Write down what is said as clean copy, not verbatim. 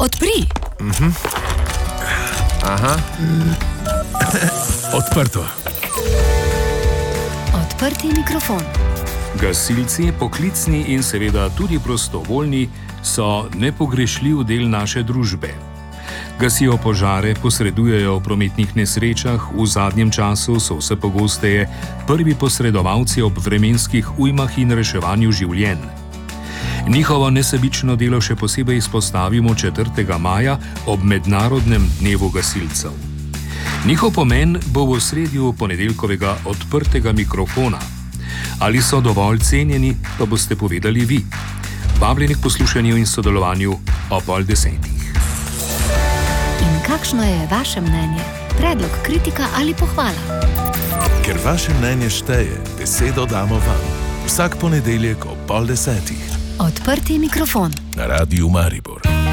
Odpri. Aha. Odprto. Odprti mikrofon. Gasilci, poklicni in seveda tudi prostovoljni, so nepogrešljiv del naše družbe. Gasijo požare, posredujejo v prometnih nesrečah, v zadnjem času so vse pogosteje prvi posredovalci ob vremenskih ujmah in reševanju življenj. Njihovo nesebično delo še posebej izpostavimo 4. maja ob Mednarodnem dnevu gasilcev. Njihov pomen bo v ospredju ponedeljkovega odprtega mikrofona. Ali so dovolj cenjeni, pa boste povedali vi. Vabljeni k poslušanju in sodelovanju ob 9:30. In kakšno je vaše mnenje? Predlog, kritika ali pohvala? Ker vaše mnenje šteje, besedo damo vam. Vsak ponedeljek ob 9:30. Odprti mikrofon. Na Radiu Maribor.